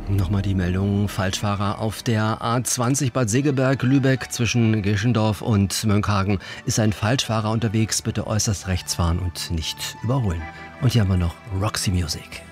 Nochmal die Meldung, Falschfahrer auf der A20 Bad Segeberg-Lübeck zwischen Geschendorf und Mönckehagen. Ist ein Falschfahrer unterwegs, bitte äußerst rechts fahren und nicht überholen. Und hier haben wir noch Roxy Music.